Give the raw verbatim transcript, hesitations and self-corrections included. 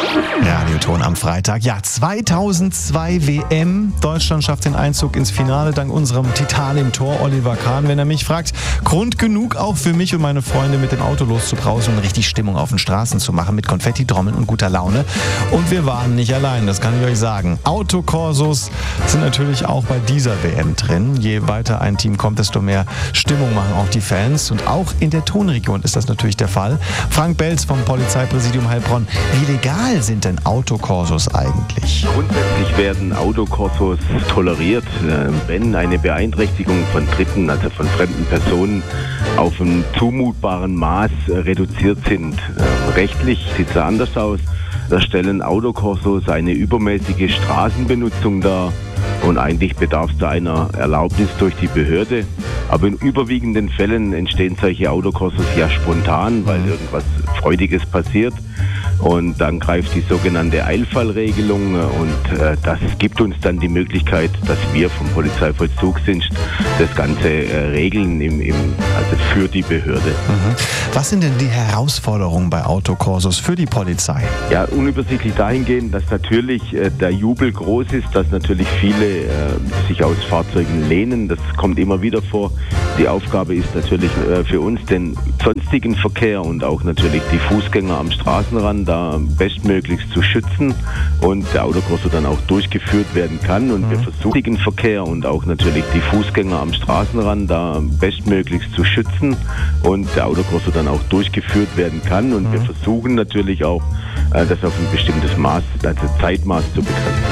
Radioton am Freitag. Ja, zweitausendzwei W M. Deutschland schafft den Einzug ins Finale dank unserem Titan im Tor, Oliver Kahn. Wenn er mich fragt, Grund genug auch für mich und meine Freunde mit dem Auto loszubrausen und richtig Stimmung auf den Straßen zu machen mit Konfetti, Trommeln und guter Laune. Und wir waren nicht allein, das kann ich euch sagen. Autokorsos sind natürlich auch bei dieser W M drin. Je weiter ein Team kommt, desto mehr Stimmung machen auch die Fans. Und auch in der Tonregion ist das natürlich der Fall. Frank Belz vom Polizeipräsidium Heilbronn. Wie legal sind denn Autokorsos eigentlich? Grundsätzlich werden Autokorsos toleriert, wenn eine Beeinträchtigung von Dritten, also von fremden Personen, auf einem zumutbaren Maß reduziert sind. Rechtlich sieht es anders aus. Da stellen Autokorsos eine übermäßige Straßenbenutzung dar. Und eigentlich bedarf es da einer Erlaubnis durch die Behörde. Aber in überwiegenden Fällen entstehen solche Autokorsos ja spontan, weil irgendwas Freudiges passiert. Und dann greift die sogenannte Eilfallregelung und äh, das gibt uns dann die Möglichkeit, dass wir vom Polizeivollzugsdienst das Ganze äh, regeln, im, im, also für die Behörde. Mhm. Was sind denn die Herausforderungen bei Autokorsos für die Polizei? Ja, unübersichtlich dahingehend, dass natürlich äh, der Jubel groß ist, dass natürlich viele äh, sich aus Fahrzeugen lehnen. Das kommt immer wieder vor. Die Aufgabe ist natürlich äh, für uns, den sonstigen Verkehr und auch natürlich die Fußgänger am Straßenrand da bestmöglichst zu schützen und der Autokorso dann auch durchgeführt werden kann. Und mhm. wir versuchen den Verkehr und auch natürlich die Fußgänger am Straßenrand da bestmöglichst zu schützen und der Autokorso dann auch durchgeführt werden kann. Und mhm. wir versuchen natürlich auch, das auf ein bestimmtes Maß, also Zeitmaß zu begrenzen.